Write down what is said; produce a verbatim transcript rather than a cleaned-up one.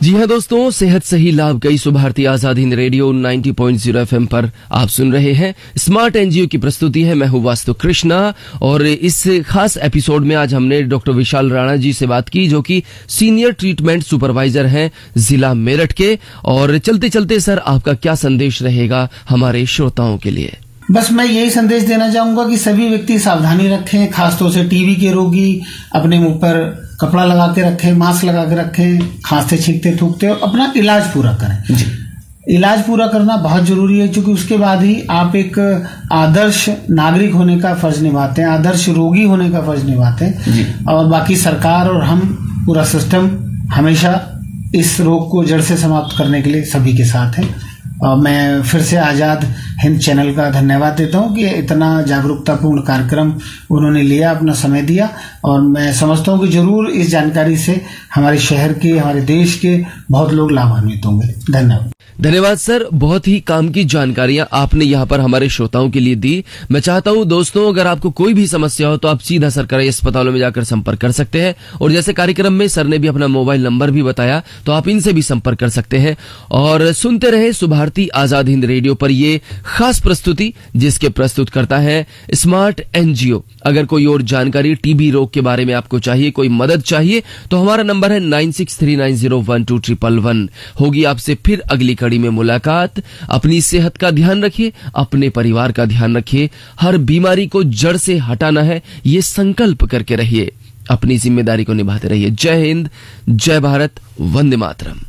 जी हाँ दोस्तों, सेहत सही लाभ कई सो भारतीय आजाद हिंद रेडियो नब्बे पॉइंट ज़ीरो एफएम पर आप सुन रहे हैं। स्मार्ट एनजीओ की प्रस्तुति है। मैं हूँ वास्तु कृष्णा और इस खास एपिसोड में आज हमने डॉक्टर विशाल राणा जी से बात की, जो कि सीनियर ट्रीटमेंट सुपरवाइजर हैं जिला मेरठ के। और चलते चलते सर, आपका क्या संदेश रहेगा हमारे श्रोताओं के लिए? बस मैं यही संदेश देना चाहूंगा कि सभी व्यक्ति सावधानी रखें, खासतौर से टीबी के रोगी अपने मुंह पर कपड़ा लगा के रखें, मास्क लगा के रखें, खांसते छींकते थूकते और अपना इलाज पूरा करें। जी। इलाज पूरा करना बहुत जरूरी है, क्योंकि उसके बाद ही आप एक आदर्श नागरिक होने का फर्ज निभाते हैं, आदर्श रोगी होने का फर्ज निभाते हैं। जी। और बाकी सरकार और हम पूरा सिस्टम हमेशा इस रोग को जड़ से समाप्त करने के लिए सभी के साथ है। और मैं फिर से आजाद हिंद चैनल का धन्यवाद देता हूं कि इतना जागरूकतापूर्ण कार्यक्रम उन्होंने लिया, अपना समय दिया। और मैं समझता हूं कि जरूर इस जानकारी से हमारे शहर के, हमारे देश के बहुत लोग लाभान्वित होंगे। धन्यवाद। धन्यवाद सर, बहुत ही काम की जानकारियां आपने यहाँ पर हमारे श्रोताओं के लिए दी। मैं चाहता हूँ दोस्तों, अगर आपको कोई भी समस्या हो तो आप सीधा सरकारी अस्पतालों में जाकर संपर्क कर सकते हैं। और जैसे कार्यक्रम में सर ने भी अपना मोबाइल नंबर भी बताया, तो आप इनसे भी संपर्क कर सकते हैं। और सुनते रहे सुभारती आजाद हिंद रेडियो पर ये खास प्रस्तुति, जिसके प्रस्तुत करता है स्मार्ट एनजीओ। अगर कोई और जानकारी टीबी रोग के बारे में आपको चाहिए, कोई मदद चाहिए, तो हमारा नंबर है nine six three nine zero one two triple one. होगी आपसे फिर अगली कड़ी में मुलाकात। अपनी सेहत का ध्यान रखिए, अपने परिवार का ध्यान रखिए। हर बीमारी को जड़ से हटाना है, ये संकल्प करके रहिए। अपनी जिम्मेदारी को निभाते रहिए। जय हिंद, जय भारत, वंदे मातरम।